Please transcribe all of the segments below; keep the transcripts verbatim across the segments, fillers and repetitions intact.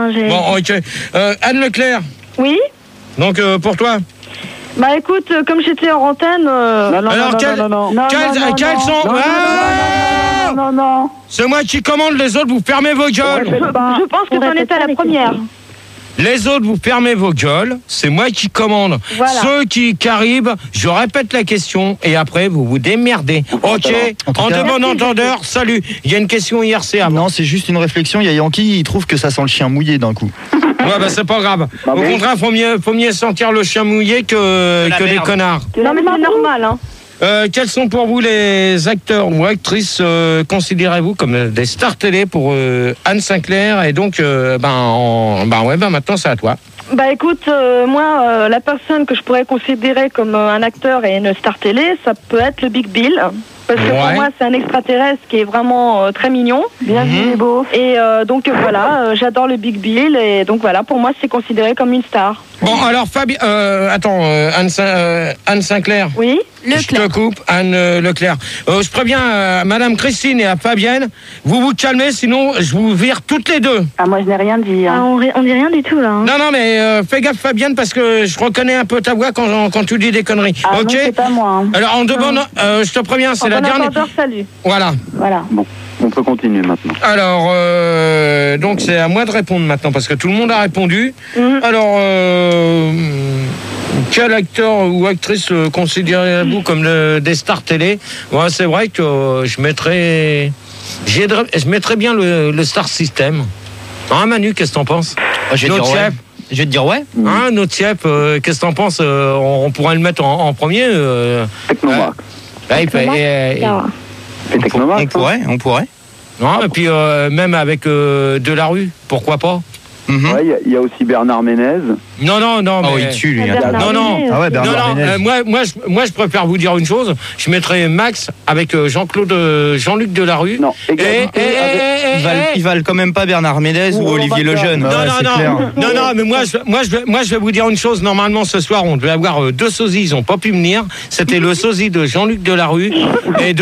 hein, j'ai... Bon, ok. Euh, Anne Leclerc. Oui. Donc, euh, pour toi. Bah écoute, euh, comme j'étais en antenne... Euh... Non, non, Alors, non, quel- non, non, non. Non, Quels, non, non, quels non. sont... Non, non, Ah non, non, non. C'est moi qui commande, les autres, vous fermez vos gueules. Ouais, Je, je pense que On t'en répète étais à pas la les première. questions. Les autres, vous fermez vos gueules. C'est moi qui commande. Voilà. Ceux qui, qui arrivent, je répète la question et après, vous vous démerdez. Ok. En tout En cas- de bon entendeur, salut. Il y a une question I R C avant. Non, c'est juste une réflexion. Il y a Yankee, il trouve que ça sent le chien mouillé d'un coup. Ouais, bah, c'est pas grave. Bah Au oui. contraire, faut mieux, faut mieux sentir le chien mouillé que, la que des merde. connards. Non mais c'est normal, hein. Euh, quels sont pour vous les acteurs ou actrices euh, considérez-vous comme des stars télé pour euh, Anne Sinclair et donc euh, ben, en- ben ouais ben maintenant c'est à toi. Bah écoute, euh, moi, euh, la personne que je pourrais considérer comme euh, un acteur et une star télé, ça peut être le Big Bill. Parce que pour Ouais. moi, c'est un extraterrestre qui est vraiment euh, très mignon. Bien vu, Mhm. les beaux. Et euh, donc euh, voilà, euh, j'adore le Big Bill. Et donc voilà, pour moi, c'est considéré comme une star. Bon alors Fabi, euh, attends euh, Anne, Sin- euh, Anne Sinclair. Oui. Je te coupe, Anne euh, Leclerc. Euh, je préviens à Madame Christine et à Fabienne, vous vous calmez, sinon je vous vire toutes les deux. Ah, moi, je n'ai rien dit. Ah, Hein. on, ri- on dit rien du tout là. hein. Non, non, mais euh, fais gaffe Fabienne parce que je reconnais un peu ta voix quand, quand tu dis des conneries. Ah, ok. non, c'est pas moi. Hein. Alors en demande, euh, je te préviens, c'est En la bon dernière. entendeur, salut. Voilà. Voilà. Bon, on peut continuer maintenant. Alors, euh, donc c'est à moi de répondre maintenant parce que tout le monde a répondu. Mhm. Alors, euh, quel acteur ou actrice euh, considérez-vous comme le- des stars télé? Ouais, c'est vrai que euh, je mettrais, j'aiderais- je mettrais bien le, le Star System. Hein, Manu, qu'est-ce que t'en penses? Je vais te Notre dire ouais. chef. Je vais te dire ouais. Hein, notre chef, euh, qu'est-ce que t'en penses? Euh, on, on pourrait le mettre en, en premier. Euh, Technomark. là, il fait- et- et- Ah, C'est On Technomark. ça pourrait, on pourrait. non, et puis euh, même avec euh, Delarue, pourquoi pas? Mhm. Ouais, il y a- il y, a aussi Bernard Ménez. Non, non, non. Oh, mais- il tue, lui. Ah, attends. Bernard Non, non. Ménez, Ah ouais, c'est- Non, Bernard non, Ménez. euh, moi, moi, je, moi, je préfère vous dire une chose. Je mettrais Max avec euh, Jean-Claude, euh, Jean-Luc Delarue. Non, Et, et, égalité et, avec- et, Ils valent, et- ils valent quand même pas Bernard Ménez Ou ou Roland Olivier Bacall. Lejeune. Non, Ouais, non, c'est non, clair. non, non, mais moi, je, moi, je, vais- moi, je vais vous dire une chose. Normalement, ce soir, on devait avoir euh, deux sosies. Ils n'ont pas pu venir. C'était le sosie de Jean-Luc Delarue et de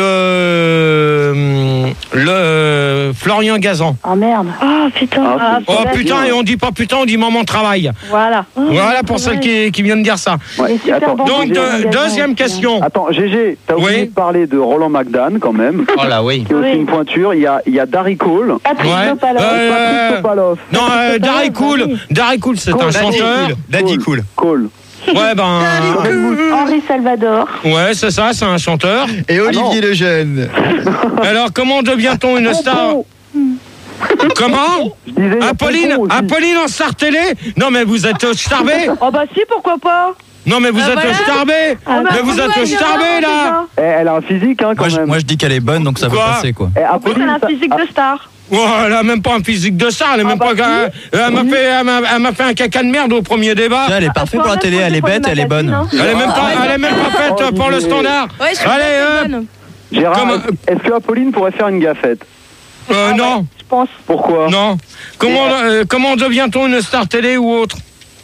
euh, le euh, Florian Gazan. Oh merde. Oh putain. Ah, Ah, Oh c'est putain, et on dit pas putain, on dit maman travail. Voilà. Voilà pour celles qui, qui viennent dire ça. Ouais. Il est super Attends, bon. Donc, Gégé, de- deuxième question. Attends, Gégé, t'as oublié Oui. de parler de Roland McDan quand même, Oh là, oui. qui est aussi Oui. une pointure. Il y a, il y a Darry Cole. Patrick Ouais. Topalov. Euh, Patrick Topalov. Non, euh, Darry Cool. oui. Darry Cool, c'est un Cool. Daddy chanteur. cool. Daddy cool. Cole. Ouais, ben. Henri Salvador. Ouais, c'est ça, c'est un chanteur. Et non. Olivier Lejeune. Alors, comment devient-on une star? Comment? Je disais, il y a Apolline, Pompon aussi. Apolline en star télé? Non, mais vous êtes starbé. Oh bah si, pourquoi pas. Non, mais vous Ah, êtes voilà. starbé. Ah, bah, Mais vous pourquoi êtes il y en a starbé, un, là. Eh, elle a un physique, hein, quand Moi je, même. moi, je dis qu'elle est bonne, donc ça va Quoi passer, quoi. Eh, Oui, Apolline, elle a un ça- physique de star. Oh, elle a même pas un physique de star. Elle est même bah, pas. euh, Elle m'a fait, elle m'a- elle m'a fait un caca de merde au premier débat. Tiens, elle est parfaite pour la télé, elle est bête, elle est bonne. Elle est même pas, elle est même pas faite Oh, pour le Olivier. standard. Ouais, je suis Allez, pas hop. bonne. Gérard, Comment- est-ce que Apolline pourrait faire une gaffette? Euh, non, Je pense. Pourquoi? non. Comment, euh, comment devient-on une star télé ou autre?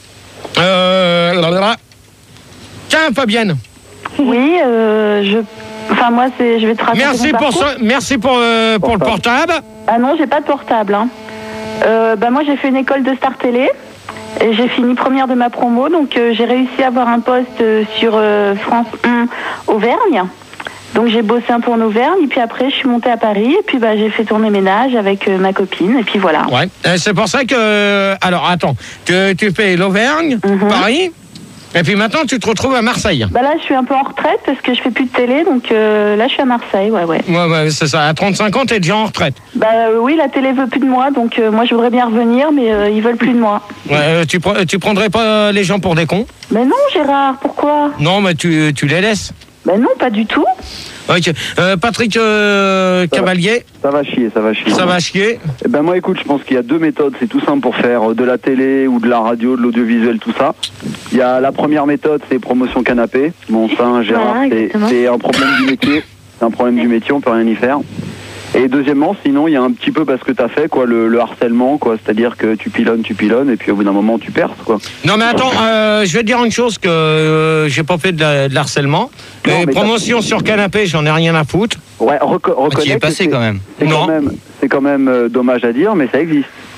Euh, blablabla. Tiens, Fabienne. Oui, euh, je. Enfin, moi, c'est. Je vais te raconter Merci mon pour parcours. ça, merci pour, euh, pour le portable. Ah non, j'ai pas de portable. Hein. Euh, bah, moi, j'ai fait une école de Star Télé. Et j'ai fini première de ma promo. Donc, euh, j'ai réussi à avoir un poste euh, sur euh, France un Auvergne. Donc, j'ai bossé un peu en Auvergne. Et puis après, je suis montée à Paris. Et puis, bah, j'ai fait tourner ménage avec euh, ma copine. Et puis, voilà. Ouais. Euh, C'est pour ça que. Alors, attends. Tu, tu fais l'Auvergne, Mhm. Paris. Et puis maintenant, tu te retrouves à Marseille. Bah là, je suis un peu en retraite parce que je fais plus de télé. Donc, euh, là, je suis à Marseille. Ouais, ouais. Ouais, ouais, c'est ça. À trente-cinq ans, t'es déjà en retraite. Bah euh, oui, la télé veut plus de moi. Donc, euh, moi, je voudrais bien revenir. Mais euh, ils veulent plus de moi. Ouais, euh, tu, pre- tu prendrais pas les gens pour des cons? Mais non, Gérard, pourquoi? Non, mais tu, tu les laisses. Bah non, pas du tout. Ok. Euh, Patrick euh, Cavalier, Ça va chier, ça va chier. ça va chier. Eh ben moi écoute, je pense qu'il y a deux méthodes, c'est tout simple pour faire euh, de la télé ou de la radio, de l'audiovisuel, tout ça. Il y a la première méthode, c'est promotion canapé. Bon ça, hein, Gérard, Voilà, c'est exactement. c'est un problème du métier. C'est un problème du métier, on peut rien y faire. Et deuxièmement, sinon, il y a un petit peu parce que t'as fait, quoi, le, le harcèlement, quoi. C'est-à-dire que tu pilonnes, tu pilonnes, et puis au bout d'un moment, tu perces, quoi. Non, mais attends, euh, je vais te dire une chose que euh, j'ai pas fait de, la- de l'harcèlement. Non, Les mais t'as- promotions sur canapé, j'en ai rien à foutre. Ouais, reco- Tu y reconnais es que passé c'est- quand même. C'est Non. quand même, c'est quand même euh, dommage à dire, mais ça existe.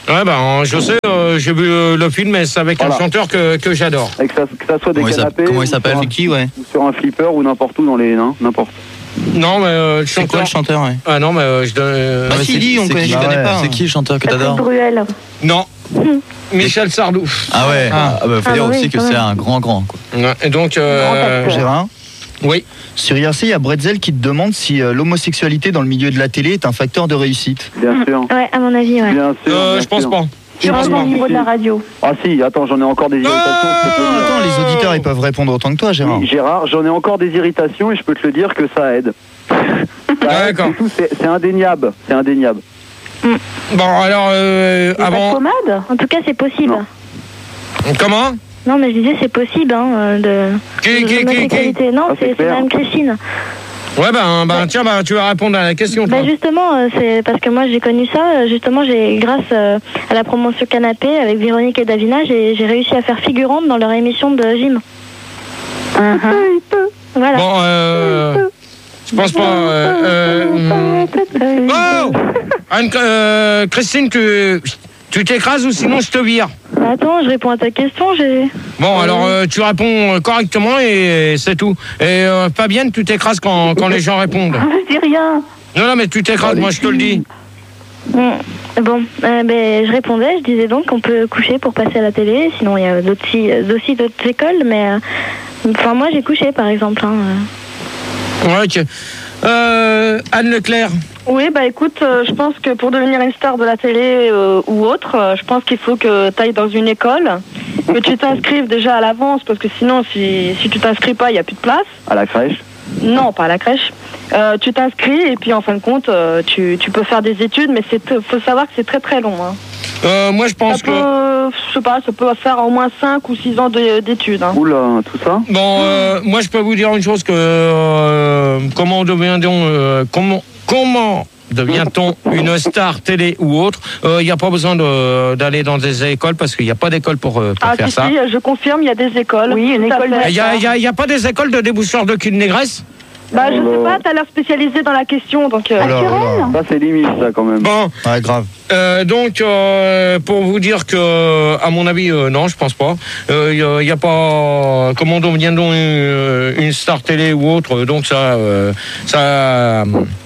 Ouais, ben, je sais, euh, j'ai vu euh, le film, mais c'est avec Voilà. un chanteur que, que j'adore. Et que ça, que ça soit des Comment il canapés. s'appelle- comment il ou s'appelle sur un- C'est qui, ouais ou sur un flipper ou n'importe où dans les. Hein, n'importe. Non, mais euh, le C'est quoi chanteur. le chanteur, ouais Ah non, mais euh, je donne. euh, Bah mais si, c'est- dis, on c'est connaît, qui je Ah connais ouais, pas. c'est qui le chanteur que Patrick t'adores? Bruel. Non. Michel Sardou. Ah ouais, Ah. ah, bah, faut Ah dire bah aussi oui, que quand c'est même. un grand grand quoi. Ouais, et donc, euh, Grand Gérard, oui. sur I R C, il y a Bretzel qui te demande si euh, l'homosexualité dans le milieu de la télé est un facteur de réussite. Bien sûr. Ouais, à mon avis, ouais. Bien sûr. Euh, bien je pense sûr. pas. Je Sur pense au pas. niveau de la radio. Ah si, attends, j'en ai encore des irritations. je peux te le Ah, dire. attends, les auditeurs ils peuvent répondre autant que toi, Gérard. Oui, Gérard, j'en ai encore des irritations et je peux te le dire que ça aide. Ça aide, D'accord. c'est tout, c'est c'est indéniable. C'est indéniable. Bon, alors, euh, Il y a pas de avant. pommade. En tout cas, c'est possible. Non. Comment Non, mais je disais, c'est possible, hein, euh, de. Qui, de qui, qui, qui l'homosexualité. Non, Ah, c'est c'est c'est clair. Mme Christine. Ouais, ben, ben tiens, ben, tu vas répondre à la question. toi. Bah justement, euh, c'est parce que moi j'ai connu ça. euh, Justement, j'ai grâce euh, à la promotion Canapé avec Véronique et Davina, j'ai j'ai réussi à faire figurante dans leur émission de gym. Voilà. Bon, euh. Je pense pas. Euh, euh, oh Anne, euh, Christine, tu tu t'écrases ou sinon je te vire. Bah, attends, je réponds à ta question. J'ai. Bon, alors euh, tu réponds correctement et c'est tout. Et euh, Fabienne, tu t'écrases quand, quand les gens répondent. Je dis rien. Non, non, mais tu t'écrases, moi je te le dis. Mm. Bon, euh, ben, je répondais, je disais donc qu'on peut coucher pour passer à la télé. Sinon, il y a d'autres si- aussi d'autres écoles, mais euh, enfin moi j'ai couché par exemple. Hein, euh. Ouais, ok. Euh, Anne Leclerc. Oui, bah écoute, euh, je pense que pour devenir une star de la télé euh, ou autre, euh, je pense qu'il faut que tu ailles dans une école, que tu t'inscrives déjà à l'avance, parce que sinon, si, si tu t'inscris pas, il n'y a plus de place. À la crèche. Non, pas à la crèche. Euh, tu t'inscris et puis en fin de compte, euh, tu, tu peux faire des études, mais il faut savoir que c'est très très long. Hein. Euh, moi je Ça pense que. peut, je sais pas, ça peut faire au moins cinq ou six ans de- d'études. Hein. Oula, tout ça. Bon, euh, moi je peux vous dire une chose que. euh, comment devient-on. euh, comment. Comment. Devient-on une star télé ou autre? Il n'y a pas besoin de- d'aller dans des écoles parce qu'il n'y a pas d'école pour, euh, pour Ah faire si, ça. si, je confirme, il y a des écoles. Oui, une Tout à école fait. Il n'y a, il y a- il y a pas des écoles de déboucheurs de cul de négresse? Bah je Oh sais là. pas, t'as l'air spécialisé dans la question, donc... euh, Oh là, oh là. Ça c'est limite ça quand même. Bon, Ouais, grave. euh, donc euh, pour vous dire que, à mon avis, euh, non, je pense pas. Il n'y a, y a pas. Comment deviendons une, une star télé ou autre? Donc ça, euh, ça.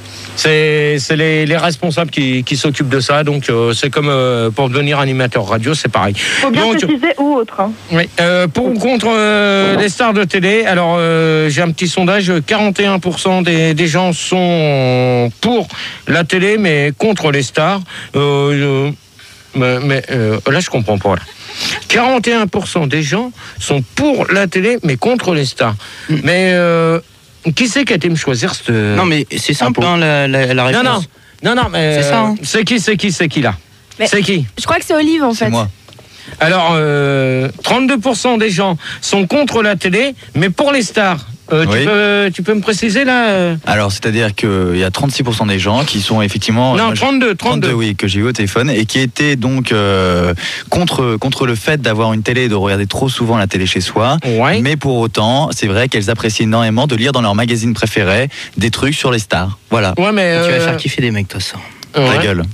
C'est c'est les, les responsables qui, qui s'occupent de ça, donc euh, c'est comme euh, pour devenir animateur radio, c'est pareil. faut bien Donc, préciser ou autre. Hein. oui, euh, pour ou contre euh, les stars de télé, alors euh, j'ai un petit sondage, quarante et un pour cent des, des gens sont pour la télé, mais contre les stars. Euh, euh, mais mais, euh, là, je comprends pas. Là. quarante et un pour cent des gens sont pour la télé, mais contre les stars. Mm. Mais euh, qui c'est qui a été me choisir cette... Non, mais c'est simple, hein, la, la, la réponse. non, non, non, non, mais... C'est ça, hein. euh, C'est qui, c'est qui, c'est qui, là? Mais- C'est qui? Je crois que c'est Olive en C'est fait. moi. Alors, euh, trente-deux pour cent des gens sont contre la télé, mais pour les stars. Euh, tu, Oui. peux, tu peux me préciser là euh Alors, c'est-à-dire qu'il y a trente-six pour cent des gens qui sont effectivement. Non, moi, je- trente-deux, trente-deux. oui, que j'ai eu au téléphone et qui étaient donc euh, contre, contre le fait d'avoir une télé et de regarder trop souvent la télé chez soi. Ouais. Mais pour autant, c'est vrai qu'elles apprécient énormément de lire dans leur magazine préféré des trucs sur les stars. Voilà. Ouais, mais. Tu vas euh, faire kiffer des mecs, toi, ça. ouais. Ta gueule.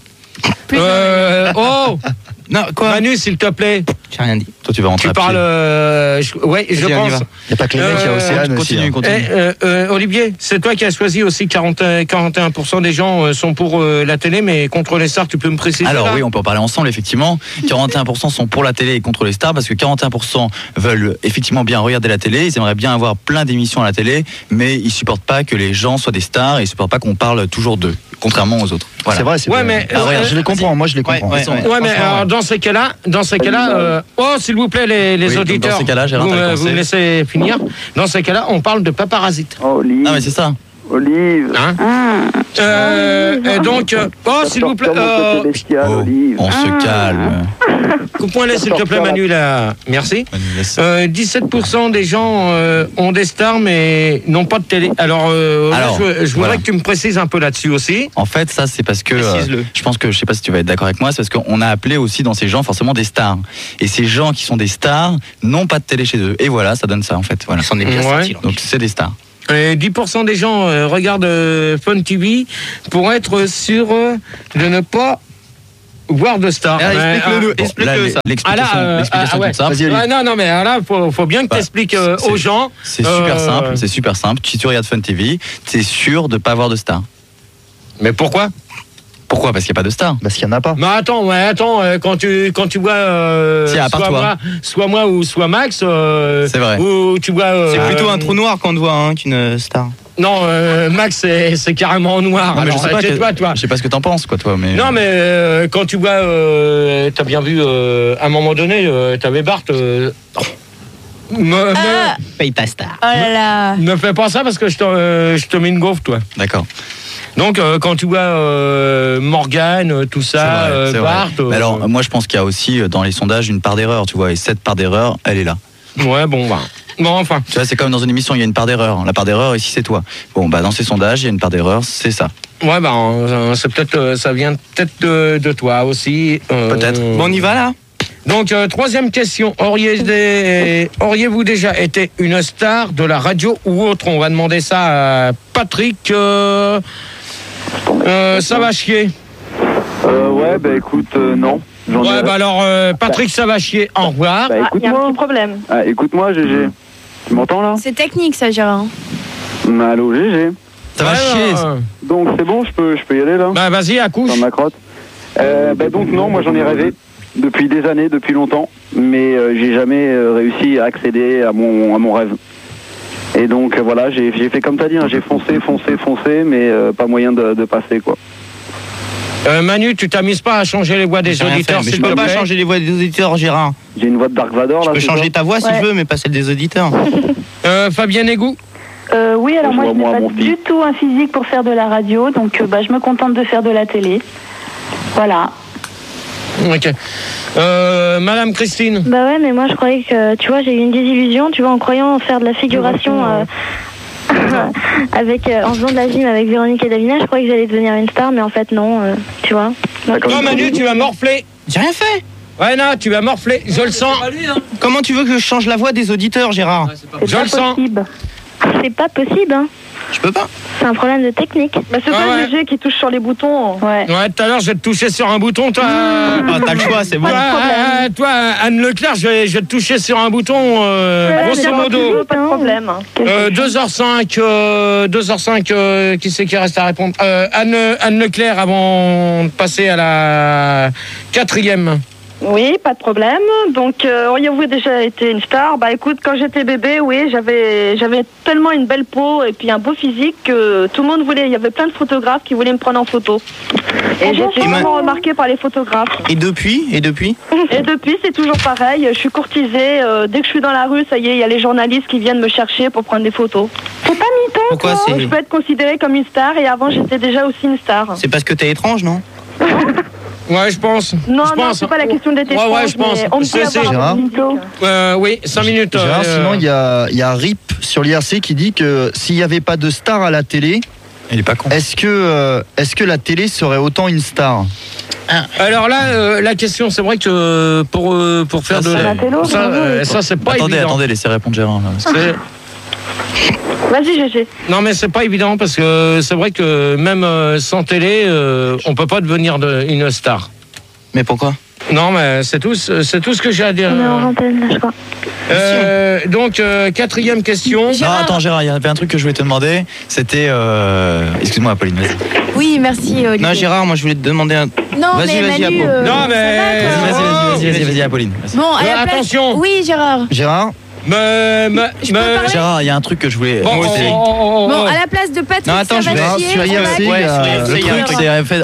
Euh, oh Non, quoi Manu, s'il te plaît, J'ai rien dit. Toi, tu vas rentrer tu à pied. parles. euh, je- ouais, je Vas-y, on y pense. va. Il n'y a pas que les mecs, il y a Euh, Océane aussi. continue, hein. continue. Eh, euh, euh, Olivier, c'est toi qui as choisi aussi quarante, quarante et un pour cent des gens euh, sont pour euh, la télé, mais contre les stars, tu peux me préciser Alors là oui, on peut en parler ensemble, effectivement. quarante et un pour cent sont pour la télé et contre les stars, parce que quarante et un pour cent veulent effectivement bien regarder la télé, ils aimeraient bien avoir plein d'émissions à la télé, mais ils supportent pas que les gens soient des stars, et ils supportent pas qu'on parle toujours d'eux, contrairement aux autres. Voilà. C'est vrai, c'est Ouais, vrai. mais, Ah, regarde, euh, je les comprends, moi je les Ouais, comprends. ouais, Ils sont- ouais. Ouais, mais Franchement, alors, ouais. dans ces cas-là, dans ces cas-là, euh, oh, s'il vous plaît, les, les Oui, donc auditeurs, dans ces cas-là, Gérard, vous, t'as me- commencé. vous me laissez finir. Dans ces cas-là, on parle de paparasites. Oh, Olive. Non mais c'est ça. Olive. Hein Ah. euh, et donc, euh, oh, s'il vous plaît, Sortir mon euh, côté bestial, Oh, Olive. on se calme. coupe-moi-les, s'il te plaît, Manu, là. Merci. Manu, laisse. Euh, dix-sept pour cent des gens euh, ont des stars, mais n'ont pas de télé. Alors, euh, Alors, là, je, je voudrais voilà. que tu me précises un peu là-dessus aussi. En fait, ça c'est parce que euh, Précise-le. je pense que je sais pas si tu vas être d'accord avec moi, c'est parce qu'on a appelé aussi dans ces gens forcément des stars. Et ces gens qui sont des stars n'ont pas de télé chez eux. Et voilà, ça donne ça en fait. Voilà. Ils sont des pièces Ouais. sorties, Donc c'est des stars. Et dix pour cent des gens euh, regardent euh, Fun T V pour être sûr euh, de ne pas voir de stars. Ah, Mais, explique-le-nous, euh, explique-le Là, ça. l'explication, Ah là, euh, l'explication ah, ouais. de ça. Vas-y, Ouais, non, non, mais là, faut, faut bien que Bah, tu expliques euh, c'est- aux gens. C'est super euh, simple, c'est super simple. Si tu regardes Fun T V, t'es sûr de pas avoir de star. Mais pourquoi? Pourquoi? Parce qu'il n'y a pas de star. Parce qu'il n'y en a pas. Mais attends, ouais, attends, euh, quand tu quand tu vois euh, Si, à part soit toi. moi, soit moi ou soit Max, euh, C'est vrai. ou tu vois. euh, C'est plutôt euh, un trou noir qu'on te voit hein, qu'une star. Non, euh, Max, c'est c'est carrément en noir. Non, mais je Alors, sais pas, tais-toi, que- toi. je sais pas ce que t'en penses, quoi, toi, mais. Non, mais euh, quand tu vois, euh, t'as bien vu, euh, à un moment donné, euh, t'avais Bart. Euh, me, Ah. Paye ta star. Oh là là. me, me fais pas ça parce que je te, euh, je te mets une gaufre, toi. D'accord. Donc, euh, quand tu vois euh, Morgane, euh, tout C'est ça, vrai, euh, c'est vrai. Bart. euh, Mais alors, moi, je pense qu'il y a aussi euh, dans les sondages une part d'erreur, tu vois, et cette part d'erreur, elle est là. ouais, bon, bah. Bon, enfin. Tu vois, c'est comme dans une émission, il y a une part d'erreur. La part d'erreur, ici, c'est toi. Bon, bah, dans ces sondages, il y a une part d'erreur, c'est ça. Ouais, bah, euh, c'est peut-être, euh, ça vient peut-être de, de toi aussi. euh, Peut-être. Bon, on y va là. Donc, euh, troisième question. Auriez des- Auriez-vous déjà été une star de la radio ou autre? On va demander ça à Patrick. Euh, euh, ça va chier. Euh, ouais, bah écoute, euh, non. J'en ai- Ouais, bah alors, euh, Patrick, ça va chier. Au revoir. Bah Ah, il y a un écoute-moi. petit problème. Ah, écoute-moi, G G. Tu m'entends là? C'est technique ça, Gérard. Bah, allô, G G. Ça va Ouais, chier. euh, Donc c'est bon, je peux, je peux y aller là? Bah, vas-y, accouche. Dans ma crotte. Euh, bah donc non, moi j'en ai rêvé depuis des années, depuis longtemps, mais euh, j'ai jamais euh, réussi à accéder à mon, à mon rêve. Et donc euh, voilà, j'ai j'ai fait comme t'as dit, hein, j'ai foncé, foncé, foncé, mais euh, pas moyen de, de passer quoi. Euh, Manu, tu t'amuses pas à changer les voix des J'ai rien auditeurs, fait, mais je s'il peux te pas plaît. changer les voix des auditeurs, Gérard. J'ai une voix de Dark Vador Je là. peux c'est changer ça ta voix si Ouais. je veux, mais pas celle des auditeurs. Euh, Fabien Égou. Euh, oui, alors moi je Bonjour, n'ai moi, pas mon fils. du tout un physique pour faire de la radio, donc euh, bah, je me contente de faire de la télé. Voilà. Ok. Euh, Madame Christine. Bah ouais, mais moi je croyais que, tu vois, j'ai eu une désillusion, tu vois, en croyant faire de la figuration euh, avec, euh, en faisant de la gym avec Véronique et Davina, je croyais que j'allais devenir une star, mais en fait non, euh, tu vois. Donc, Toi, Manu, tu vas morfler. J'ai rien fait. Ouais, non, tu vas morfler. Je le sens. Comment tu veux que je change la voix des auditeurs, Gérard? C'est Je pas le sens. possible. c'est pas possible, hein. Je peux pas. C'est un problème de technique. Bah, c'est Ah pas ouais. G G qui touche sur les boutons. Ouais. Ouais, tout à l'heure, je vais te toucher sur un bouton, toi. Ah, t'as le choix, c'est bon. Toi, euh, toi, Anne Leclerc, je vais, je vais te toucher sur un bouton, euh, Ouais, grosso bien modo. entendu, pas de problème. Euh, deux heures cinq, euh, deux heures cinq, euh, qui c'est qui reste à répondre? euh, Anne, Anne Leclerc, avant de passer à la quatrième. Oui, pas de problème. Donc, euh, auriez-vous déjà été une star? Bah écoute, quand j'étais bébé, oui, j'avais j'avais tellement une belle peau et puis un beau physique que tout le monde voulait. Il y avait plein de photographes qui voulaient me prendre en photo. Et j'étais Et ma- vraiment remarquée par les photographes. Et depuis Et depuis Et depuis, c'est toujours pareil. Je suis courtisée. euh, dès que je suis dans la rue, ça y est, il y a les journalistes qui viennent me chercher pour prendre des photos. C'est pas mytho. Pourquoi Donc, c'est je peux être considérée comme une star et avant, j'étais déjà aussi une star. C'est parce que t'es étrange, non? Ouais, je pense. Non, je non, pense. c'est pas la question d'être Ouais, ouais, étrange, je pense. mais on me C'est- dit c'est- avoir Gérard. un mytho. Euh, oui, cinq minutes. Gérard, euh, sinon il y a, il y a R I P sur l'I R C qui dit que s'il n'y avait pas de star à la télé, Il est pas con. est-ce que, euh, est-ce que la télé serait autant une star? Alors là, euh, la question, c'est vrai que pour, euh, pour faire Ça, de c'est la... la télo, ça, bravo, euh, oui. ça, c'est pas Attendez, évident. attendez, laissez répondre Gérard. là. C'est- Vas-y, G G. Non, mais c'est pas évident parce que c'est vrai que même euh, sans télé, euh, on peut pas devenir de- une star. Mais pourquoi? Non, mais c'est tout, c'est tout ce que j'ai à dire. On est en antenne, là, je crois. Euh, donc, euh, quatrième question. Non, Gérard. attends, Gérard, il y avait un truc que je voulais te demander. C'était. Euh... Excuse-moi, Pauline, vas-y. Oui, merci Olivier. Non, Gérard, moi je voulais te demander un. Non, Vas-y, mais vas-y, Manu, Apo. euh, Non, mais- ça va, Vas-y, quoi. vas-y, vas-y, vas-y, vas-y, vas-y, Apolline. Vas-y. Bon, à Euh, la place... attention. Oui, Gérard. Gérard, Me, me, Je peux me- parler Gérard, il y a un truc que je voulais. Bon, Moi oh, aussi. oh, oh, oh, Bon, oh. à la place de Patrick Non, attends, je vais- Sabatier, sur I R C, on il y a- va- Ouais, sur I R C, Le il y a un truc, truc. c'est fait. Oh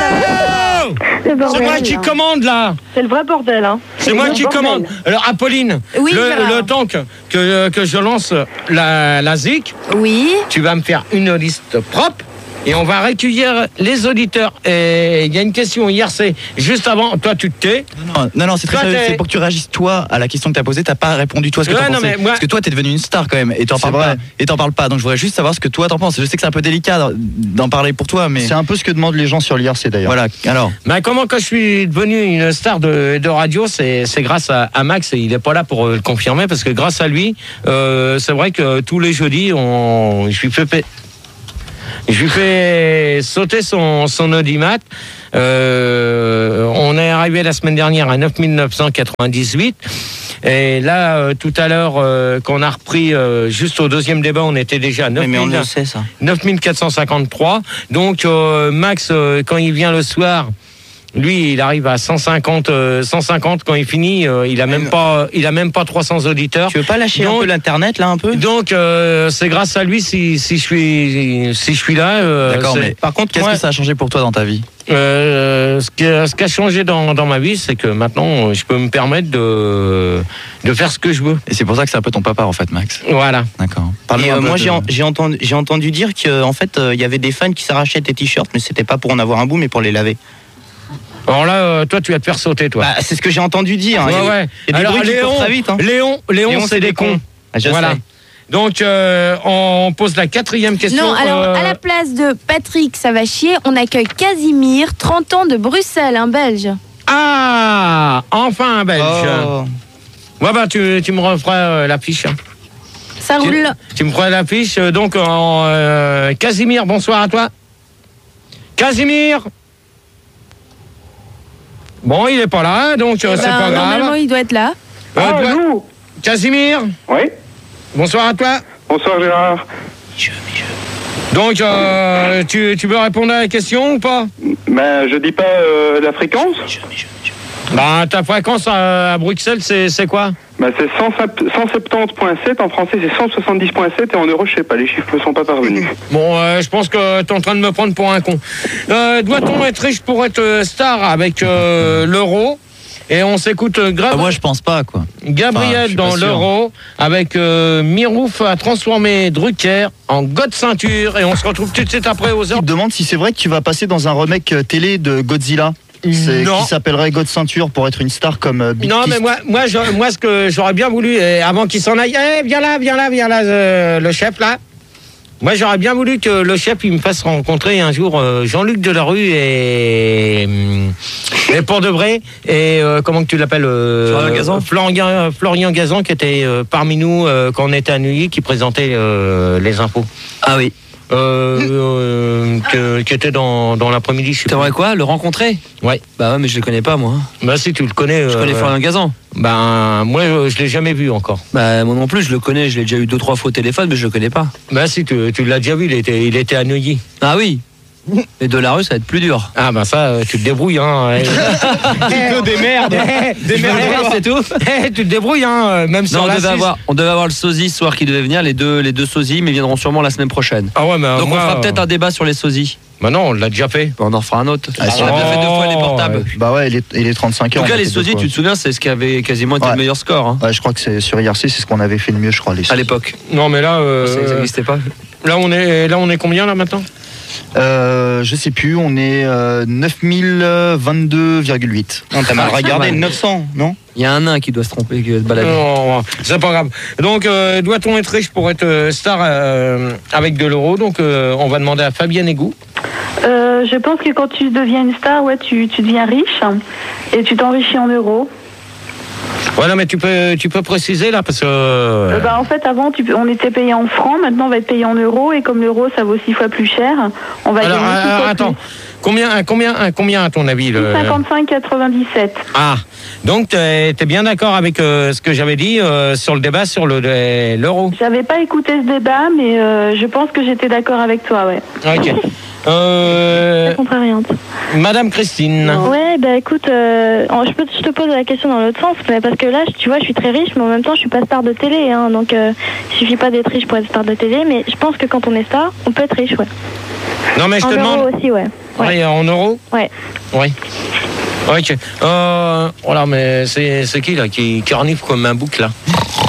Le C'est bordel, moi qui là. commande là. C'est le vrai bordel, hein. C'est moi le qui bordel. commande. Alors Apolline, Oui, le, Gérard. le temps que, que, que je lance la, la Z I C, Oui. tu vas me faire une liste propre et on va recueillir les auditeurs. Et il y a une question hier, c'est juste avant, toi tu te tais. Non, non, non, c'est très Toi, sérieux. t'es- C'est pour que tu réagisses toi à la question que t'as posée. T'as pas répondu toi ce que Ouais, t'en non, pensais. mais moi- Parce que toi t'es devenu une star quand même et t'en C'est parles vrai. pas. Et t'en parles pas. Donc je voudrais juste savoir ce que toi t'en penses. Je sais que c'est un peu délicat d'en parler pour toi, mais c'est un peu ce que demandent les gens sur l'I R C d'ailleurs. voilà. Alors, Mais comment quand je suis devenu une star de, de radio, c'est c'est grâce à, à Max et il est pas là pour euh, le confirmer parce que grâce à lui, euh, c'est vrai que tous les jeudis, on, je lui fais pa- je lui fais sauter son, son audimat. Euh, on est arrivé la semaine dernière à neuf mille neuf cent quatre-vingt-dix-huit. Et là, euh, tout à l'heure, euh, qu'on a repris euh, juste au deuxième débat, on était déjà à neuf mille, Mais, mais on le sait, ça. neuf mille quatre cent cinquante-trois. Donc, euh, Max, euh, quand il vient le soir, lui, il arrive à cent cinquante, euh, cent cinquante quand il finit. Euh, il a même pas, il a même pas trois cents auditeurs. Tu veux pas lâcher donc, un peu l'internet là un peu? Donc, euh, c'est grâce à lui si, si je suis, si je suis là. Euh, D'accord, c'est- mais Par contre, qu'est-ce moi, que ça a changé pour toi dans ta vie? Euh, ce, qui a, ce qui a changé dans, dans ma vie, c'est que maintenant, je peux me permettre de, de faire ce que je veux. Et c'est pour ça que c'est un peu ton papa en fait, Max. Voilà. D'accord. Et, Parle-nous euh, un peu moi de- j'ai en- j'ai entendu, j'ai entendu dire qu'en fait euh, il y avait des fans qui s'arrachaient tes t-shirts, mais c'était pas pour en avoir un bout, mais pour les laver. Alors là, euh, toi, tu vas te faire sauter, toi. Bah, c'est ce que j'ai entendu dire. hein. ouais, Il y a- ouais. il y a des Alors, bruits qui Léon, courent très vite. hein. Léon, Léon, Léon, c'est des cons. Ah, je Voilà. sais. Donc, euh, on pose la quatrième question. Non, alors euh, à la place de Patrick, ça va chier, on accueille Casimir, trente ans de Bruxelles, un Belge. Ah, enfin un Belge. Oh. Ouais, bah, tu, tu me referas euh, la fiche. hein. Ça Tu, roule. tu me feras la fiche. euh, Donc, en, euh, Casimir, bonsoir à toi. Casimir. Bon, il est pas là, donc euh, Eh c'est ben, pas normalement, grave. il doit être là. Euh, toi- Casimir, Oui, bonsoir à toi. bonsoir Gérard. Donc, euh, tu, tu veux répondre à la question ou pas? Ben, je dis pas euh, la fréquence. Bah, ta fréquence à, à Bruxelles, c'est c'est quoi? Ben, c'est cent soixante-dix virgule sept, en français c'est cent soixante-dix virgule sept et en euros je sais pas, les chiffres ne sont pas parvenus. Bon, euh, je pense que t'es en train de me prendre pour un con. Euh, Doit-on être riche pour être euh, star avec euh, l'euro? Et on s'écoute euh, Gra- Ah, moi je pense pas quoi. Enfin, je Gabriel suis pas dans sûr. l'euro avec euh, Mirouf a transformé Drucker en God ceinture et on se retrouve tout de suite après aux heures. Il te demande si c'est vrai que tu vas passer dans un remake euh, télé de Godzilla. C'est Non. qui s'appellerait God Ceinture pour être une star comme euh, Big Non, Kiss. mais moi, moi, je- moi, ce que j'aurais bien voulu, et avant qu'il s'en aille, eh, viens là, viens là, viens là, euh, le chef là. Moi, j'aurais bien voulu que le chef il me fasse rencontrer un jour euh, Jean-Luc Delarue et, hum, et pour de vrai et euh, comment que tu l'appelles euh, Florian Gazan Florian, Florian Gazan qui était euh, parmi nous euh, quand on était à Neuilly, qui présentait euh, les infos. Ah oui. Euh, euh, que- qui était dans, dans l'après-midi. je sais T'aimerais pas. quoi? Le rencontrer? Ouais. Bah ouais, mais je le connais pas moi. Bah si tu le connais. Je euh, connais Florian Gazan. Ben moi je, je l'ai jamais vu encore. Bah moi non plus, je le connais, je l'ai déjà eu deux trois fois au téléphone, mais je le connais pas. Ben si tu, tu l'as déjà vu, il était, il était à Neuilly. Ah oui. Et de la rue, ça va être plus dur. Ah ben ça, euh, tu te débrouilles hein. Plutôt des merdes. Des merdes, c'est tout. Eh, tu te débrouilles hein, même Non, sur on la devait, six. avoir, on devait avoir le sosie ce soir qui devait venir, les deux, les deux sosies, mais ils viendront sûrement la semaine prochaine. Ah ouais, mais Donc moi, on fera euh, peut-être un débat sur les sosies. Bah non, on l'a déjà fait. On en refera un autre. Ah, on a déjà fait deux fois les portables. ouais. Bah ouais, et les, et les trente-cinq En heures. tout cas, on a les fait deux sosies, fois. tu te souviens, c'est ce qui avait quasiment été Ouais. le meilleur score hein, Ouais, je crois que c'est sur I R C, c'est ce qu'on avait fait le mieux, je crois. Les à sosies. l'époque. Non mais là, euh, Ça n'existait pas. là on est, là on est combien là maintenant? Euh, je sais plus, on est euh, neuf mille vingt-deux virgule huit. Non, t'as mal regardé, mal. neuf cents, non? Il y a un nain qui doit se tromper, qui doit se balader. Non, c'est pas grave. Donc, euh, doit-on être riche pour être euh, star euh, avec de l'euro? Donc, euh, on va demander à Fabienne Égou. Euh, je pense que quand tu deviens une star, ouais, tu, tu deviens riche et tu t'enrichis en euros. Voilà, mais tu peux, tu peux préciser là parce que. Euh, bah, en fait, avant, tu peux- on était payé en francs, maintenant on va être payé en euros et comme l'euro ça vaut six fois plus cher, on va Alors, gagner six euh, fois attends, combien, combien, combien à ton avis plus. le... cinquante-cinq quatre-vingt-dix-sept. Ah, donc tu es bien d'accord avec euh, ce que j'avais dit euh, sur le débat sur le- le- l'euro? J'avais pas écouté ce débat, mais euh, je pense que j'étais d'accord avec toi, ouais. Ok. Euh, Contrariante. Madame Christine. Ouais, bah écoute, euh, je, peux, je te pose la question dans l'autre sens, mais parce que là, tu vois, je suis très riche, mais en même temps, je suis pas star de télé, hein, donc euh, il suffit pas d'être riche pour être star de télé, mais je pense que quand on est star, on peut être riche, ouais. Non, mais je en te demande. euros aussi, ouais. Ouais. Ouais, en euros? Ouais. Oui. Ok. Euh, voilà, mais c'est c'est qui là qui, qui renifle comme un bouc là?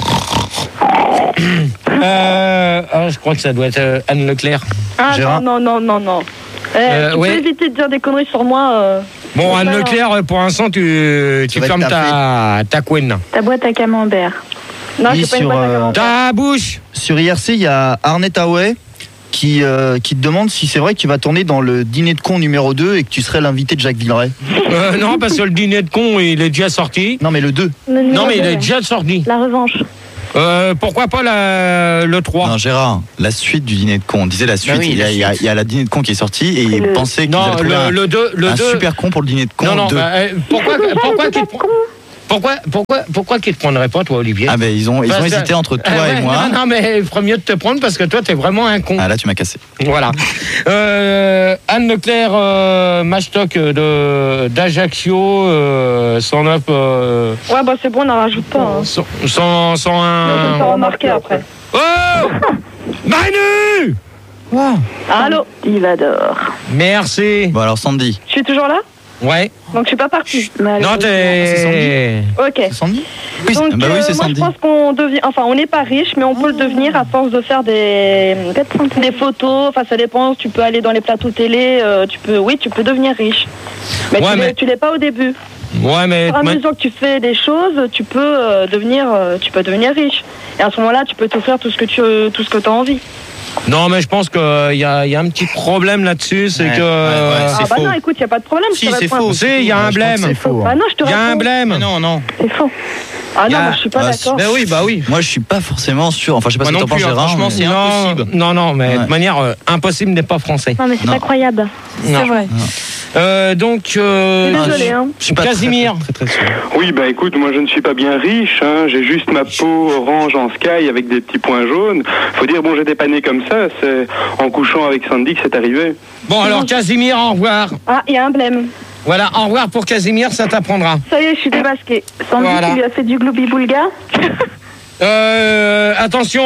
euh, ah, je crois que ça doit être euh, Anne Leclerc. Ah Gérard. non, non, non, non, non. Eh, Euh, tu ouais. peux éviter de dire des conneries sur moi. euh. Bon, Anne Non. Leclerc, euh, pour l'instant, tu, tu va être fermes ta, ta couenne. Ta boîte à camembert. Non, Oui, c'est pas une sur, boîte à euh, camembert. Ta bouche. Sur I R C, il y a Arnett Away qui, euh, qui te demande si c'est vrai que tu vas tourner dans le dîner de con numéro deux et que tu serais l'invité de Jacques Villeray. Euh, non, parce que le dîner de con, il est déjà sorti. Non, mais le deux. Le numéro Non, mais il deux, est ouais. déjà sorti. La revanche. Euh, pourquoi pas la, le trois? Non, Gérard, la suite du dîner de con. On disait la suite. Bah oui, il, y a, la il, y a, il y a la dîner de con qui est sortie et il le... pensait qu'il non, avait trouvé le, un, le deux, le un deux... super con pour le dîner de con. Non, non, deux. bah, euh, pourquoi, pourquoi qu'il te... Pourquoi, pourquoi, pourquoi qu'ils te prendraient pas, toi, Olivier? Ah ben ils ont, ils ont hésité entre toi ah, et ouais, moi. Non, non, mais il ferait mieux de te prendre parce que toi, t'es vraiment un con. Ah là, tu m'as cassé. Voilà. Euh, Anne Leclerc, euh, Mashtok de d'Ajaccio, euh, cent neuf. Euh, Ouais, bah c'est bon, on n'en rajoute pas. Hein. cent, cent, cent un. Je vais pas remarquer après. Oh Manu Wow. Allô, Yvador. Merci. Bon alors Sandy. Je suis toujours là? Ouais. Donc je suis pas partie. Non, t'es. Ok. C'est Sandy? Oui, Donc, bah oui, c'est euh, moi, Sandy. je pense qu'on devient, enfin, on n'est pas riche, mais on peut le devenir à force de faire des, des photos. Enfin, ça dépend. Tu peux aller dans les plateaux télé. Euh, tu peux, oui, tu peux devenir riche. Mais Ouais, tu mais- l'es- tu l'es pas au début. Ouais, mais. Au fur et à mesure que tu fais des choses, tu peux euh, devenir, euh, tu peux devenir riche. Et à ce moment-là, tu peux t'offrir tout ce que tu, tout ce que t'as envie. Non, mais je pense qu'il y a, y a un petit problème là-dessus, c'est Ouais, que. ouais, ouais, Ah bah non, écoute, il y a pas de problème. je Si, te c'est réponds. faux. Si, il y a un blême. C'est faux. Bah non, je te Il y a un réponds. blême. Non, non. C'est faux. Ah Y non, a- moi, je suis pas Ah, d'accord. Ben oui, bah oui. Moi je suis pas forcément sûr. Enfin je sais pas Moi ce que non t'en penses plus, hein, Gérard. franchement, mais- c'est non, impossible. non, non, mais de Ouais. toute manière, euh, impossible n'est pas français. Non, mais c'est Non. pas croyable. Non. C'est vrai. Euh, donc, euh, Je suis désolée, hein. Je suis pas très, Casimir. Très, très, très sûr. Oui, bah écoute, moi je ne suis pas bien riche, hein. J'ai juste ma peau orange en sky avec des petits points jaunes. Faut dire, bon, j'étais pas né comme ça, c'est en couchant avec Sandy que c'est arrivé. Bon, alors, Casimir, au revoir. Ah, il y a un blême. Voilà, au revoir pour Casimir, ça t'apprendra. Ça y est, je suis débasquée. Sandy, Voilà. tu lui as fait du gloubi-boulga? Euh, attention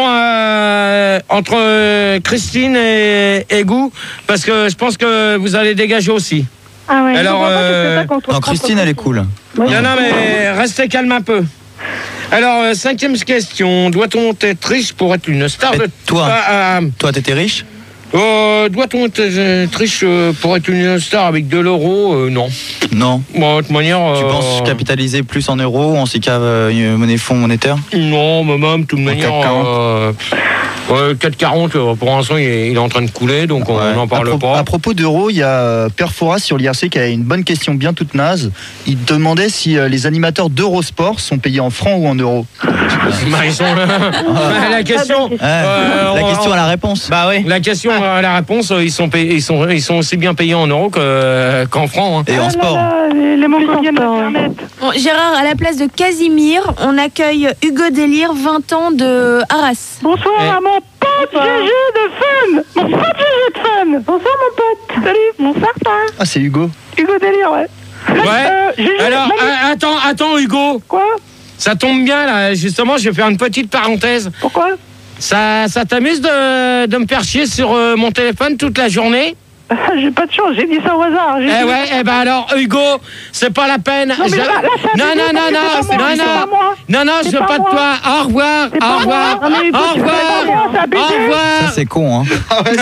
à- entre euh, Christine et, et Gou, parce que je pense que vous allez dégager aussi. Ah ouais. Alors, euh, Non, Christine elle est cool. non, non, mais restez calme un peu. Alors, euh, cinquième question. Doit-on être riche pour être une star Et de... toi Ah, ah, Toi t'étais riche? euh, doit-on être euh, riche euh, pour être une star avec de l'euro? Euh, Non. Non. Bon, de toute manière... Tu euh, penses capitaliser plus en euros, en C K euh, monnaie fonds monétaire? Non, mais même, de toute manière... quatre quarante. euh, ouais, quatre quarante, euh, pour l'instant, il est, il est en train de couler, donc on Ouais. n'en À, parle pro- pas. à propos d'euros, il y a euh, Perfora sur l'I R C qui a une bonne question bien toute naze. Il te demandait si euh, les animateurs d'Eurosport sont payés en francs ou en euros. Bah, ils sont là. Bah, la question... Ouais. euh, La on- question à la réponse. Bah oui. La question à la réponse, euh, ils sont, payés- ils sont, ils sont aussi bien payés en euros que- qu'en francs. hein. Et en sport. les, les mongoliens d'Internet. Bon, Gérard, à la place de Casimir, on accueille Hugo Délire, vingt ans de Arras. Bonsoir Eh. à mon pote G G de Fun. Mon pote G G de Fun. Bonsoir mon pote. Salut. Bonsoir toi. Ah, c'est Hugo. Hugo Délire, ouais. Ouais. Euh, G G, Alors, Manu- a- attends, attends, Hugo. Quoi? Ça tombe bien, là. Justement, je vais faire une petite parenthèse. Pourquoi? Ça, ça t'amuse de, de me faire chier sur euh, mon téléphone toute la journée? J'ai pas de chance, j'ai dit ça au hasard. J'ai Eh dit- ouais, eh ben alors, Hugo, c'est pas la peine. Non, mais Je- là, là, ça non, veut non, dire non, que non, c'est pas moi, non, c'est non, pas moi. non, non, je C'est veux pas pas de moi. toi. Au revoir, C'est pas au moi. revoir, Non, mais Hugo, au tu fais pas revoir, bien, c'est abusé. au Ça revoir. c'est con hein.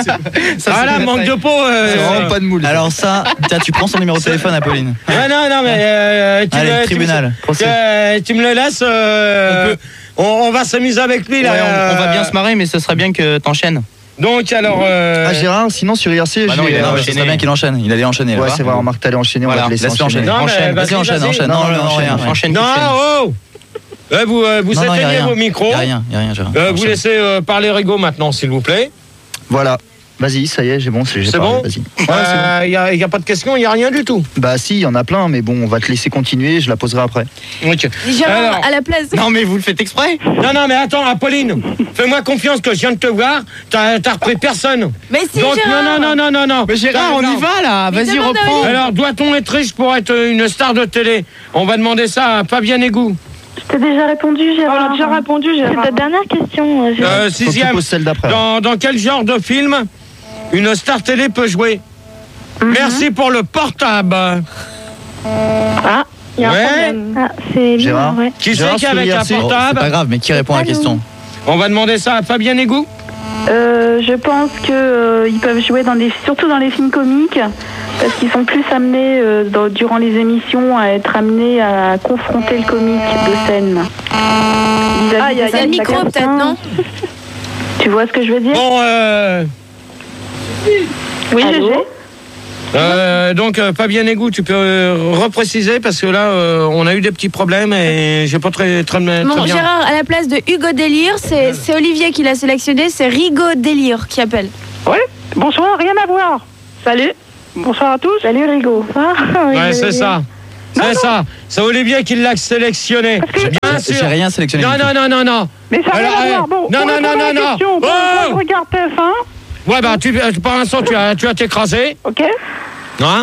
Voilà, manque de peau. euh, C'est vraiment pas de moule. Alors ça, tiens, tu prends son numéro de téléphone Apolline. Ouais, non, non, mais euh, tu, Allez, me- tu tribunal, me- procès. euh, tu me le laisses. euh, on, on va s'amuser avec lui là. Ouais, on, on va bien se marrer, mais ce serait bien que t'enchaînes. Donc alors. euh, Ah, Gérard, sinon sur I R C, Bah je non, l'ai- il a Non, euh, mais ce enchaîné. serait bien qu'il enchaîne. Il allait enchaîner là. Ouais, c'est vrai, remarque, t'allais enchaîner, on Voilà, va te laisser laisse-le enchaîner. enchaîner. Non, mais Enchaîne, vas-y, Vas-y, enchaîne, vas-y. enchaîne. Non, non, non, rien. rien. Enchaîne Non, tout de suite. oh Euh, Vous, euh, vous Non, non, y a éteignez rien. vos micros. Y a rien, y a rien, Gérard. Euh, vous Enchaîne. laissez euh, parler Rigaud maintenant, s'il vous plaît. Voilà. Vas-y, ça y est, j'ai bon, c'est j'ai C'est parlé, bon vas-y. Il n'y a, y a pas de questions, il n'y a rien du tout. Bah si, il y en a plein, mais bon, on va te laisser continuer, je la poserai après. Ok. Gérard, Alors- à la place. Non, mais vous le faites exprès. Non, non, mais attends, Apolline, fais-moi confiance que je viens de te voir, t'as t'as repris personne. Mais si, Donc, Gérard. non, non, non, non, non, non. Mais Gérard, on y va là. Mais Vas-y, demande à reprends. Alors, doit-on être riche pour être une star de télé? On va demander ça à Fabien Égou. Je t'ai déjà répondu, Gérard. On a déjà répondu, C'est Gérard. ta dernière question. euh, Gérard. Euh, Faut que tu sixième. poses celle d'après. Dans, dans quel genre de film une star télé peut jouer? Merci pour le portable. Ah, il y a Ouais. un problème. Ah, c'est Gérard. bien, ouais. Qui c'est Gérard, qui est avec sur un I R C? Bon, c'est portable? pas grave, mais qui répond à la question? On va demander ça à Fabien Égou. Euh, je pense que euh, ils peuvent jouer dans des, surtout dans les films comiques, parce qu'ils sont plus amenés euh, dans- durant les émissions à être amenés à confronter le comique de scène. Vis-à-vis Ah, il y a- de il y a le scène, micro, chacun- peut-être, non? Tu vois ce que je veux dire? Bon, euh, Oui, Allô G G. Euh, donc, euh, pas bien égout, tu peux euh, repréciser parce que là, euh, on a eu des petits problèmes et j'ai pas très, très, très Bon, bien. Gérard, à la place de Hugo Délire, c'est c'est Olivier qui l'a sélectionné, c'est Rigo Délire qui appelle. Ouais, bonsoir, rien à voir. Salut. Bonsoir à tous. Salut Rigo. Ouais, c'est ça. C'est ça. C'est Olivier qui l'a sélectionné. Bien sûr. J'ai rien sélectionné. Non, du non, non, non, non. Mais ça n'a rien Alors, à euh, voir. Bon, non, pour non, répondre non, à la non, non. question, bon, Oh moi, je regarde T F un. Ouais, bah, tu, pour l'instant, tu as, tu as t'écrasé. Ok. Hein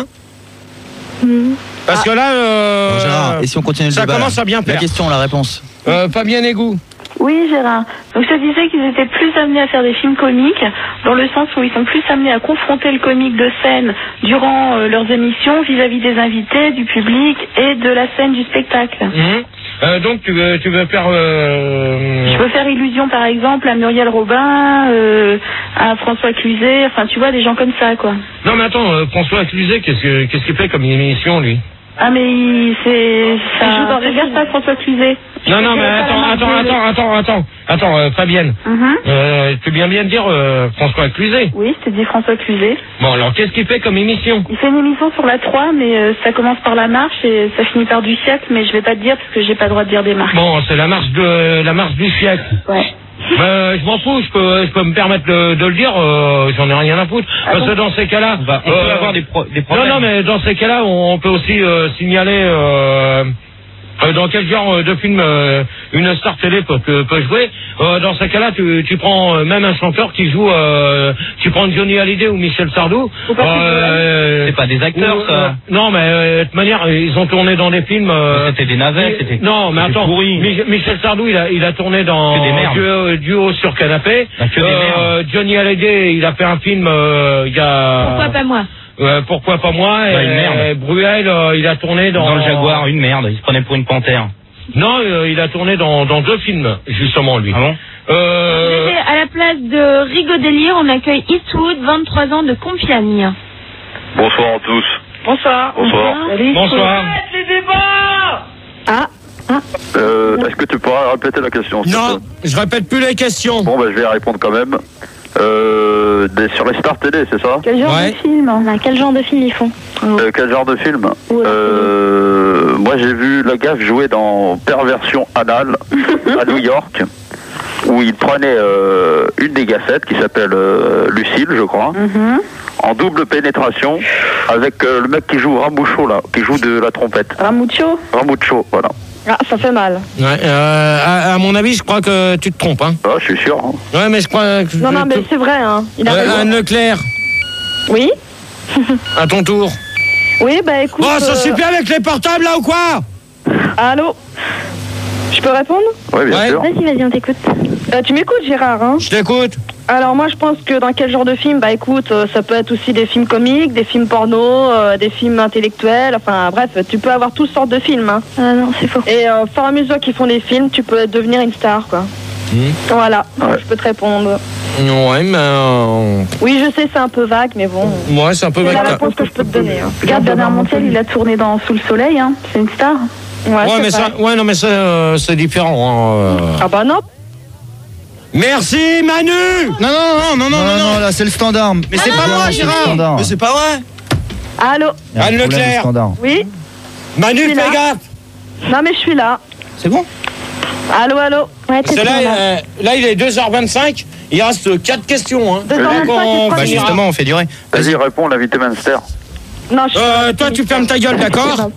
Parce que là, euh, Bon, Gérard, et si on continue le ça débat, commence là à bien La faire. question, la réponse. Euh, pas bien égout. Oui, Gérard. Donc je te disais qu'ils étaient plus amenés à faire des films comiques, dans le sens où ils sont plus amenés à confronter le comique de scène durant euh, leurs émissions vis-à-vis des invités, du public et de la scène du spectacle. Mmh. Euh, donc tu veux, tu veux faire. Euh... Je peux faire illusion par exemple à Muriel Robin, euh, à François Cluzet, enfin tu vois des gens comme ça quoi. Non mais attends, euh, François Cluzet, qu'est-ce que, qu'est-ce qu'il fait comme émission lui? Ah mais il- c'est ça. Il joue dans des Regarde films. ça François Cluzet. Non non mais attends, attends, attends, attends, attends, attends, euh, Fabienne. Mhm. Euh, tu viens bien de dire euh, François Cluzet. Oui, je t'ai dit François Cluzet. Bon alors qu'est-ce qu'il fait comme émission? Il fait une émission sur la trois, mais euh, ça commence par la marche et ça finit par du siècle, mais je vais pas te dire parce que j'ai pas le droit de dire des marques. Bon, c'est la marche de la marche du siècle. Ouais. Euh, je m'en fous, je peux, je peux me permettre de, de le dire, euh, j'en ai rien à foutre. Ah Parce bon que dans ces cas-là, On, va, on euh, peut avoir des, pro- des non, problèmes. non, mais dans ces cas-là, on, on peut aussi euh, signaler euh, euh, dans quel genre de film euh, une star télé peut, peut, peut jouer. Euh, dans ces cas-là, tu, tu prends euh, même un chanteur qui joue, euh, tu prends Johnny Hallyday ou Michel Sardou. Faut pas Euh, C'est pas des acteurs, ou, ça. euh, non, mais euh, de toute manière, ils ont tourné dans des films. euh, C'était des navets, c'était. non, mais c'était attends, pourri. Mich- Michel Sardou, il a, il a tourné dans Que des merdes. duo, duo sur canapé. Ah, que des Euh, Johnny Hallyday, il a fait un film euh, il y a. Pourquoi pas moi? Euh, pourquoi pas moi? Bah, et, une merde. Bruel, euh, il a tourné dans. Dans le Jaguar, une merde. Il se prenait pour une panthère. Non, euh, il a tourné dans, dans deux films, justement, lui. Ah bon? Euh, À la place de Rigo Délire, on accueille Eastwood, vingt-trois ans de Compiègne. Bonsoir à tous. Bonsoir. Bonsoir. Salut. bonsoir. Ah. Euh, Est-ce que tu pourras répéter la question s'il te Non, plaît je répète plus les questions. Bon, bah, je vais y répondre quand même. Euh, des- sur les stars télé, c'est ça Quel genre Ouais. de film Bah, quel genre de film ils font? Euh, Quel genre de film euh, Moi, j'ai vu le gars jouer dans Perversion anale à New York, où il prenait euh, une des gassettes qui s'appelle euh, Lucille, je crois, Mhm. en double pénétration avec euh, le mec qui joue Ramoucho, là, qui joue de la trompette. Ramucho. Ramoucho, voilà. Ah, ça fait mal. Ouais, euh, à, à mon avis, je crois que tu te trompes. Hein. Ah, je suis sûr. Hein. Ouais, mais je crois que. Non, non, mais c'est vrai, hein. Il a Euh, raison. Anne Leclerc, Oui. à ton tour. Oui, bah écoute. Oh, ça euh, suffit avec les portables là ou quoi? Allô. Je peux répondre? Oui, bien Ouais. sûr. Vas-y, vas-y, on t'écoute. Euh, tu m'écoutes, Gérard, hein? Je t'écoute. Alors moi je pense que dans quel genre de film, bah écoute, euh, ça peut être aussi des films comiques, des films porno, euh, des films intellectuels, enfin bref, tu peux avoir toutes sortes de films. Hein. Ah non, c'est faux. Et euh, au fur et à mesure qu'ils font des films, tu peux devenir une star, quoi. Voilà, je peux te répondre. Ouais, mais. euh, Oui, je sais, c'est un peu vague, mais bon. Ouais, c'est un peu C'est la vague. réponse que je peux te donner. Hein. Regarde Bernard Montiel, il a tourné dans Sous le soleil, hein. C'est une star. Ouais, Ouais, c'est mais vrai. ça, ouais, non, mais ça, euh, c'est différent. Hein, euh. Ah bah non. Merci, Manu. Non, non, non, non, non, non, non, là c'est le standard. Mais c'est pas moi, Gérard. Mais c'est pas vrai. Allô. Il y a un Anne problème de Leclerc. standard. Oui. Manu, Je suis là. fais gaffe. Non mais je suis là. C'est bon? Allô, allô. Ouais, Parce t'es que là, là. euh, là, il est deux heures vingt-cinq. Il reste quatre questions. Hein. deux heures vingt-cinq, Donc, on il Bah finira. justement, on fait durer. Vas-y, réponds, l'invité Manster. Non, je suis Euh, toi, tu fermes ta gueule, d'accord?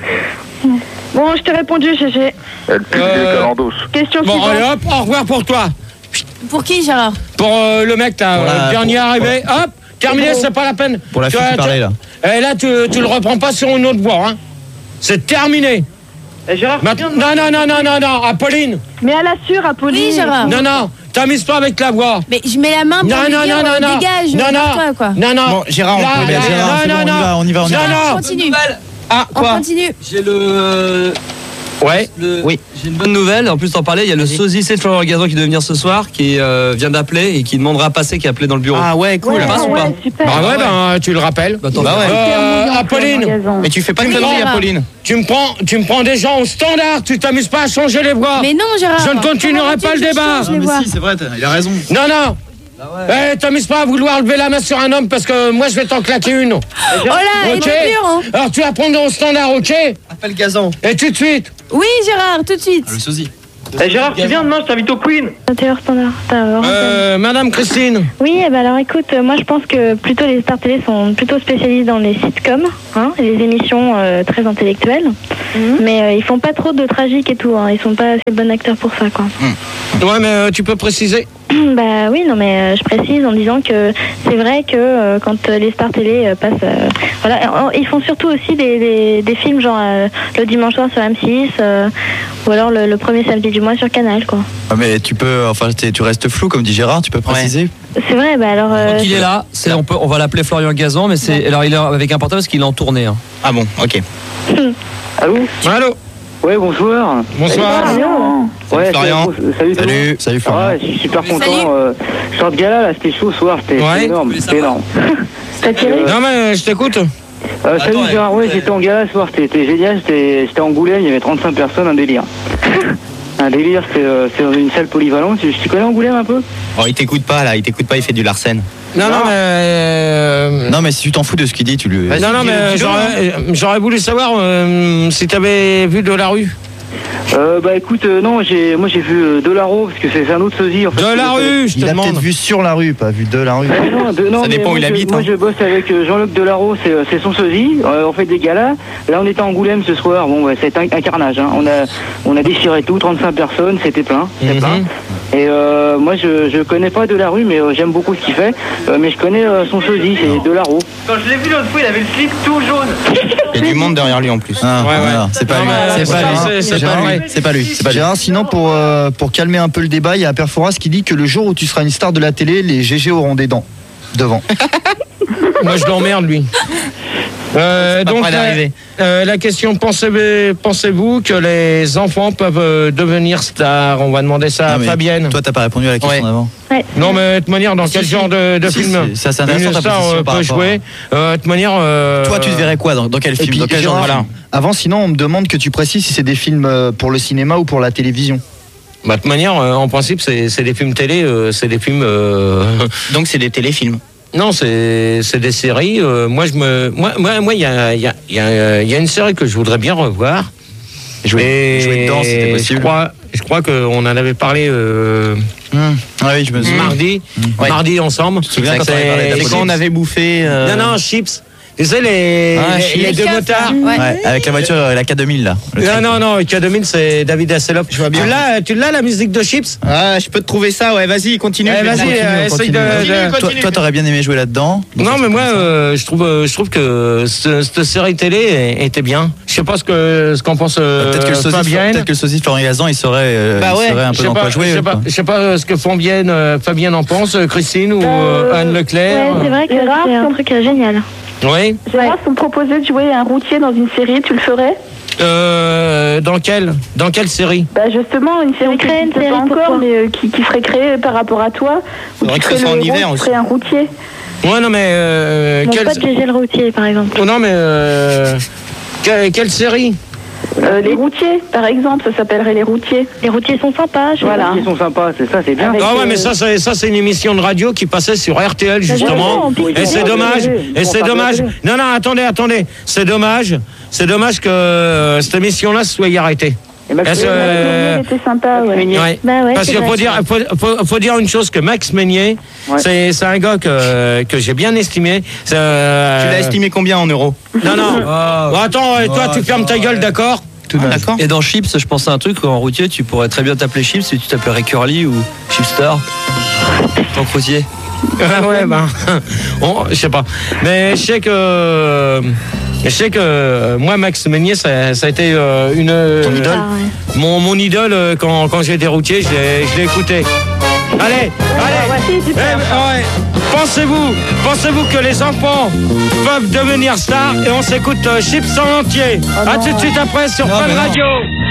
Bon, je t'ai répondu, G G. Elle pue Euh, les calendos. Question Bon, suivante. allez hop, au revoir pour toi. Pour qui, Gérard? Pour euh, le mec, t'as Pour la- euh, dernier pour- arrivé. Hop, terminé, c'est pas la peine. Pour la Tu fille vois, qui parlait, là. Et là, tu, tu le reprends pas sur une autre voie. Hein. C'est terminé. Gérard, Maintenant- non, non, non, non, non, non, Apolline. mais elle assure, Apolline. Oui, Gérard. Non, non, t'amuses pas avec la voix. Mais je mets la main pour Non, lui non, dire, non, euh, non, non. dégage, Non, non. toi, quoi. Non, non. Bon, Gérard, on Là, peut là, bien. Gérard, non, c'est non, bon, on y non. va, on y va, on y va. Non, non. Continue. Ah, On quoi? continue. J'ai le. Ouais. le- Oui. J'ai une bonne nouvelle. En plus, t'en parlais. Il y a le sosie de Florent Gazan qui devait venir ce soir, qui euh, vient d'appeler et qui demandera à passer, qui a appelé dans le bureau. Ah ouais, cool. Ça passe ou pas? super. Bah ouais, ben, tu le rappelles. Bah, attends, Bah ouais. Euh, Apolline, Mais tu fais pas de Oui, conneries, Gérard. Apolline. tu me prends, tu me prends des gens au standard. Tu t'amuses pas à changer les voix. Mais non, Gérard. Je ne continuerai Comment pas le veux-tu que je débat. change les mais voix si, c'est vrai, il a raison. Non, non. Eh, t'amuses pas à vouloir lever la main sur un homme parce que moi je vais t'en claquer une. Oh là, il est dur, hein. Alors tu vas prendre au standard, ok? Appelle Gazan. Et tout de suite. Oui, Gérard, tout de suite. Le sosie. Eh, Gérard, tu viens demain, je t'invite au Queen. Télé standard. Euh, Madame Christine. Oui, eh ben alors écoute, euh, moi je pense que plutôt les stars télé sont plutôt spécialistes dans les sitcoms, hein, les émissions euh, très intellectuelles, mais euh, ils font pas trop de tragique et tout, hein, ils sont pas assez bons acteurs pour ça, quoi. Ouais, mais euh, tu peux préciser? Bah oui, non mais euh, je précise en disant que c'est vrai que euh, quand euh, les stars télé euh, passent, euh, voilà, euh, ils font surtout aussi des, des, des films genre euh, le dimanche soir sur M six euh, ou alors le, le premier samedi du mois sur Canal, quoi. Ah, mais tu peux, enfin, t'es- tu restes flou comme dit Gérard, tu peux préciser. C'est vrai, bah alors. euh, Donc il est là, c'est, on, peut, on va l'appeler Florian Gazan, mais c'est, alors il est avec un portable parce qu'il est en tournée. hein. Ah bon, ok. Allô? Allô? Ouais, bonsoir. Bonsoir. Ouais, Florian. Salut, salut. Salut, salut Ah Florian. ouais, je suis super content. Salut. Euh, je sors de gala là, c'était chaud ce soir, c'était Ouais. c'était énorme. C'était énorme. T'as tiré Non, mais euh, je t'écoute. Euh, salut Attends, Gérard, ouais, j'étais en gala ce soir, c'était c'était génial, c'était c'était en Angoulême, il y avait trente-cinq personnes, un délire. Un délire, c'est euh, c'est dans une salle polyvalente. Tu, tu connais Angoulême un peu? Oh, il t'écoute pas là, il t'écoute pas, il fait du Larsen. Non, non, mais. euh, Non, mais si tu t'en fous de ce qu'il dit, tu lui. Non, non, mais euh, j'aurais euh, j'aurais voulu savoir euh, si t'avais vu de la rue. Euh, bah écoute, euh, non, j'ai, moi j'ai vu euh, Delaro, parce que c'est c'est un autre sosie en fait. De la rue, je te Il a demande. peut-être vu sur la rue, pas vu de la rue. Euh, non, de- non, Ça mais dépend où moi, il je- habite, Moi hein. je bosse avec euh, Jean-Luc Delaro, c'est, euh, c'est son sosie. Euh, on fait des galas. Là on était à Angoulême ce soir. Bon, ouais, c'est un, un carnage. Hein. On a, on a déchiré tout, trente-cinq personnes, c'était plein, c'était Mhm. plein. Et euh, moi je, je connais pas Delarue, mais euh, j'aime beaucoup ce qu'il fait. Euh, mais je connais euh, son sosie, c'est Delaro. Quand je l'ai vu l'autre fois, il avait le slip tout jaune. Il y a du monde derrière lui en plus. Ah, Ouais, ouais. voilà, c'est pas Non, lui. mais C'est pas ça, lui. c'est- c'est C'est pas pas vrai. lui. C'est pas lui. C'est pas lui. Gérard, sinon pour, euh, pour calmer un peu le débat, il y a Perforas qui dit que le jour où tu seras une star de la télé, les G G auront des dents devant. Moi, je l'emmerde, lui. Euh, pas donc, près la, d'arriver. euh, la question, pensez, pensez-vous que les enfants peuvent euh, devenir stars? On va demander ça Non, à mais Fabienne. Toi, t'as pas répondu à la question Ouais. d'avant. Non, mais de toute manière, dans Si, quel si. genre de, de Si, film si, ça, c'est intéressant, une ta star position euh, par peut rapport jouer? Euh, De toute manière... euh, Toi, tu te verrais quoi dans, dans quel Et film puis, Dans quel genre Gérard, de film avant, sinon, on me demande que tu précises si c'est des films euh, pour le cinéma ou pour la télévision. Bah, de toute manière, euh, en principe, c'est c'est des films télé, euh, c'est des films... euh, Donc c'est des téléfilms. Non, c'est c'est des séries. euh, moi, je me, moi, moi, moi, il y a, il y a, il y a, il y a une série que je voudrais bien revoir. Jouer, Et jouer dedans, c'était possible. Je crois, je crois qu'on en avait parlé euh, Mmh. Ah oui, je me souviens. mardi, Ouais. mardi ensemble. te souviens quand C'est- on avait parlé de la C'est les quand on chips. avait bouffé. euh, Non, non, chips. Tu sais, les, Ah, les, chips. les deux Les motards. keufs, Ouais. Ouais, avec la voiture, euh, la K deux mille là. Le Non, truc. non, non, K deux mille, c'est David Hasselhoff. Je vois bien. Tu l'as, tu l'as, la musique de chips? Ah, je peux te trouver ça, ouais, vas-y, continue. Eh, je vais vas-y, te- euh, essaye de... de- Toi, toi, t'aurais bien aimé jouer là-dedans. Non, mais moi, euh, je trouve, euh, je trouve que ce- cette série télé était bien. Je sais pas ce que, ce qu'en pense euh, Peut-être que le sosie, Fabienne. peut-être que le sosie de Florian Gazan, il saurait, euh, Bah il ouais, saurait un je peu sais dans pas, quoi jouer. je sais pas, quoi. je sais pas euh, ce que Fabienne, euh, Fabienne en pense, euh, Christine ou euh, Anne Leclerc. Ouais, c'est vrai que Gérard, c'est un truc euh, génial. Oui. Gérard, si on me proposait de jouer un routier dans une série, tu le ferais? Euh, dans quelle, dans quelle série? Bah justement, une série qui créer une n'existe série, pas encore, pourquoi mais euh, qui, qui serait créée par rapport à toi. Où Faudrait tu que ce serais soit le en héros, hiver tu aussi. serais un routier. Ouais, non, mais euh, Mon quelle, pote Gégé le routier, par exemple. oh, non, mais euh, quelle, quelle série? Euh, les routiers, par exemple, ça s'appellerait les routiers. Les routiers sont sympas, je Voilà. Ils sont sympas, c'est ça, c'est bien. Avec, Ah ouais, euh, mais ça, c'est, ça, c'est une émission de radio qui passait sur R T L, justement. ouais, Et c'est ils vont dommage. faire Et ils c'est vont faire dommage. télé. Non, non, attendez, attendez. C'est dommage. C'est dommage que euh, cette émission-là soit arrêtée. Et Max Est-ce que- Meignet, Euh, C'était sympa, ouais. Meignet. Ouais. Bah ouais, Parce c'est qu'il faut vrai. dire, faut, faut, faut dire une chose, que Max Meignet, Ouais. c'est, c'est un gars que, que j'ai bien estimé. C'est, euh, Tu l'as estimé combien en euros? Non, non. Bon, attends, et toi, tu fermes ta gueule, d'accord? Ah, d'accord. Et dans Chips, je pense à un truc, en routier, tu pourrais très bien t'appeler Chips et tu t'appellerais Curly ou Chipster. Tant routier. Ah ouais, ben, on- je sais pas. Mais je sais que, je sais que euh, moi, Max Meignet, ça, ça a été euh, une, Ton idole. Ah, ouais. mon, mon idole euh, quand, quand j'étais routier, je l'ai, je l'ai écouté. Allez, allez. Eh, ouais. Pensez-vous, pensez-vous que les enfants peuvent devenir stars? Et on s'écoute euh, Chips en entier. A tout de suite après sur Fun Radio.